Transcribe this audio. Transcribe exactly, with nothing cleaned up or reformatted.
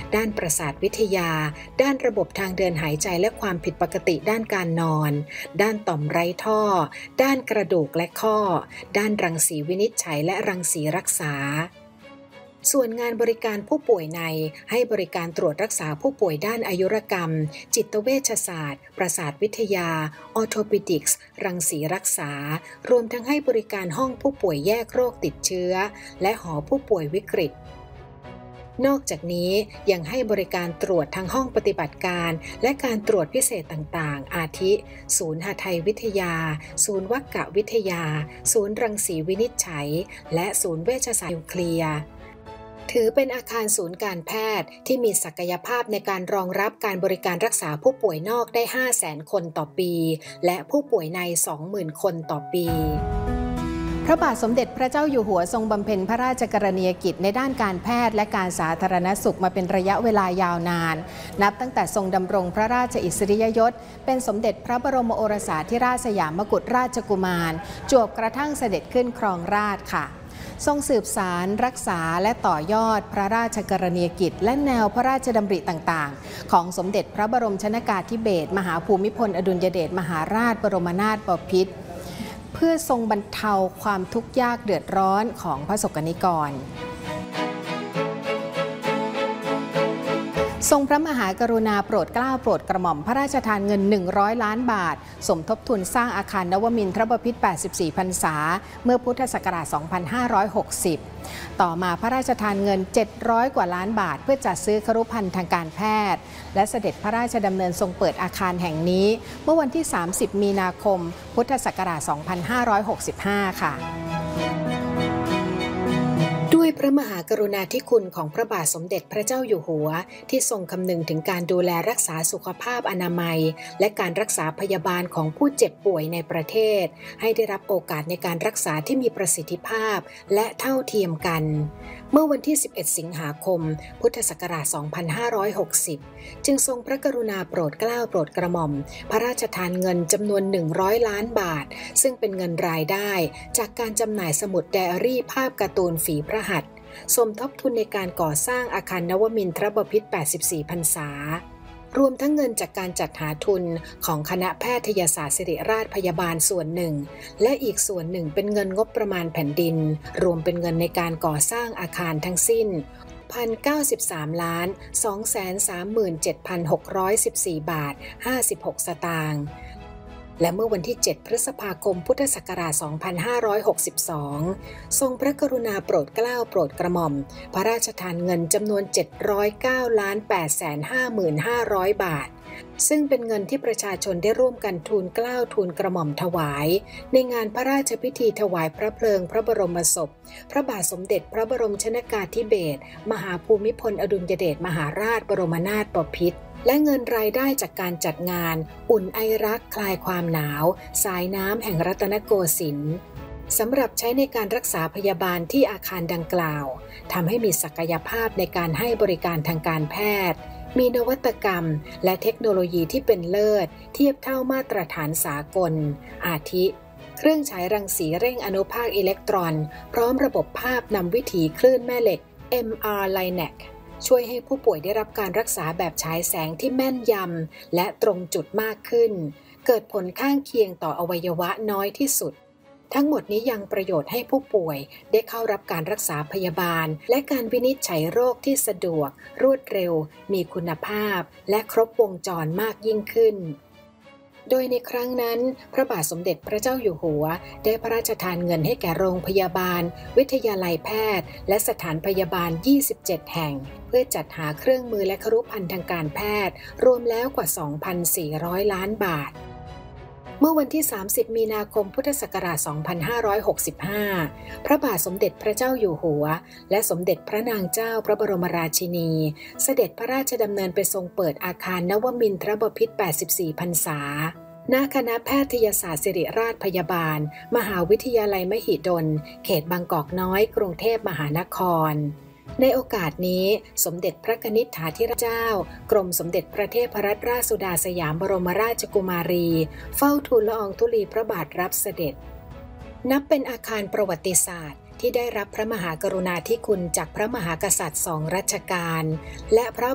ด้านประสาทวิทยาด้านระบบทางเดินหายใจและความผิดปกติด้านการนอนด้านต่อมไร้ท่อด้านกระดูกและข้อด้านรังสีวินิจฉัยและรังสีรักษาส่วนงานบริการผู้ป่วยในให้บริการตรวจรักษาผู้ป่วยด้านอายุรกรรมจิตเวชศาสตร์ประสาทวิทยาออร์โทปิดิกส์รังสีรักษารวมทั้งให้บริการห้องผู้ป่วยแยกโรคติดเชื้อและหอผู้ป่วยวิกฤตนอกจากนี้ยังให้บริการตรวจทางห้องปฏิบัติการและการตรวจพิเศษต่างๆอาทิศูนย์หทัยวิทยาศูนย์วัคกวิทยาศูนย์รังสีวินิจฉัยและศูนย์เวชศาสตร์นิวเคลียร์ถือเป็นอาคารศูนย์การแพทย์ที่มีศักยภาพในการรองรับการบริการรักษาผู้ป่วยนอกได้ ห้าแสน คนต่อปีและผู้ป่วยใน สองหมื่น คนต่อปีพระบาทสมเด็จพระเจ้าอยู่หัวทรงบำเพ็ญพระราชกรณียกิจในด้านการแพทย์และการสาธารณสุขมาเป็นระยะเวลายาวนานนับตั้งแต่ทรงดำรงพระราชอิสริยยศเป็นสมเด็จพระบรมโอรสาธิราชสยามกุฎราชกุมารจวบกระทั่งเสด็จขึ้นครองราชย์ค่ะทรงสืบสารรักษาและต่อยอดพระราชกรณียกิจและแนวพระราชดำริต่างๆของสมเด็จพระบรมชนกาธิเบศรมหาภูมิพลอดุลยเดชมหาราชบรมนาถบพิตรเพื่อทรงบรรเทาความทุกข์ยากเดือดร้อนของพระสกนิกรทรงพระมหากรุณาโปรดเกล้าโปรดกระหม่อมพระราชทานเงินหนึ่งร้อยล้านบาทสมทบทุนสร้างอาคารนวมินทรบพิตรแปดสิบสี่พรรษาเมื่อพุทธศักราชสองพันห้าร้อยหกสิบต่อมาพระราชทานเงินเจ็ดร้อยกว่าล้านบาทเพื่อจัดซื้อครุภัณฑ์ทางการแพทย์และเสด็จพระราชดำเนินทรงเปิดอาคารแห่งนี้เมื่อวันที่สามสิบมีนาคมพุทธศักราชสองพันห้าร้อยหกสิบห้าค่ะด้วยพระมหากรุณาธิคุณของพระบาทสมเด็จพระเจ้าอยู่หัวที่ทรงคำนึงถึงการดูแลรักษาสุขภาพอนามัยและการรักษาพยาบาลของผู้เจ็บป่วยในประเทศให้ได้รับโอกาสในการรักษาที่มีประสิทธิภาพและเท่าเทียมกันเมื่อวันที่สิบเอ็ดสิงหาคมพุทธศักราชสองพันห้าร้อยหกสิบจึงทรงพระกรุณาโปรดเกล้าโปรดกระหม่อมพระราชทานเงินจำนวนหนึ่งร้อยล้านบาทซึ่งเป็นเงินรายได้จากการจำหน่ายสมุดไดอารี่ภาพการ์ตูนฝีพระหัตถ์สมทบทุนในการก่อสร้างอาคารนวมินทรบพิตรแปดสิบสี่พรรษารวมทั้งเงินจากการจัดหาทุนของคณะแพทยศาสตร์ศิริราชพยาบาลส่วนหนึ่งและอีกส่วนหนึ่งเป็นเงินงบประมาณแผ่นดินรวมเป็นเงินในการก่อสร้างอาคารทั้งสิ้น หนึ่งพันเก้าสิบสามล้านสองแสนสามหมื่นเจ็ดพันหกร้อยสิบสี่บาทห้าสิบหกสตางค์และเมื่อวันที่เจ็ดพฤษภาคมพุทธศักราชสองพันห้าร้อยหกสิบสองทรงพระกรุณาโปรดเกล้าโปรดกระหม่อมพระราชทานเงินจำนวนเจ็ดร้อยเก้าล้านแปดแสนห้าหมื่นห้าร้อยบาทซึ่งเป็นเงินที่ประชาชนได้ร่วมกันทูลเกล้าทูลกระหม่อมถวายในงานพระราชพิธีถวายพระเพลิงพระบรมศพพระบาทสมเด็จพระบรมชนกาธิเบศรมหาภูมิพลอดุลยเดชมหาราชบรมนาถบพิตรและเงินรายได้จากการจัดงานอุ่นไอรักคลายความหนาวสายน้ำแห่งรัตนโกสินทร์สำหรับใช้ในการรักษาพยาบาลที่อาคารดังกล่าวทำให้มีศักยภาพในการให้บริการทางการแพทย์มีนวัตกรรมและเทคโนโลยีที่เป็นเลิศเทียบเท่ามาตรฐานสากลอาทิเครื่องฉายรังสีเร่งอนุภาคอิเล็กตรอนพร้อมระบบภาพนำวิถีคลื่นแม่เหล็ก เอ็ม อาร์ Linacช่วยให้ผู้ป่วยได้รับการรักษาแบบฉายแสงที่แม่นยำและตรงจุดมากขึ้นเกิดผลข้างเคียงต่ออวัยวะน้อยที่สุดทั้งหมดนี้ยังประโยชน์ให้ผู้ป่วยได้เข้ารับการรักษาพยาบาลและการวินิจฉัยโรคที่สะดวกรวดเร็วมีคุณภาพและครบวงจรมากยิ่งขึ้นโดยในครั้งนั้นพระบาทสมเด็จพระเจ้าอยู่หัวได้พระราชทานเงินให้แก่โรงพยาบาลวิทยาลัยแพทย์และสถานพยาบาลยี่สิบเจ็ดแห่งเพื่อจัดหาเครื่องมือและครุภัณฑ์ทางการแพทย์รวมแล้วกว่า สองพันสี่ร้อยล้านบาทเมื่อวันที่สามสิบมีนาคมพุทธศักราชสองพันห้าร้อยหกสิบห้าพระบาทสมเด็จพระเจ้าอยู่หัวและสมเด็จพระนางเจ้าพระบรมราชินีเสด็จพระราชดำเนินไปทรงเปิดอาคารนวมินทรบพิตรแปดสิบสี่พรรษาณคณะแพทยศาสตร์ศิริราชพยาบาลมหาวิทยาลัยมหิดลเขตบางกอกน้อยกรุงเทพมหานครในโอกาสนี้สมเด็จพระกนิษฐาธิราชเจ้ากรมสมเด็จพระเทพรัตนราชสุดาสยามบรมราชกุมารีเฝ้าทูลละอองธุลีพระบาทรับเสด็จนับเป็นอาคารประวัติศาสตร์ที่ได้รับพระมหากรุณาธิคุณจากพระมหากษัตริย์สองรัชกาลและพระ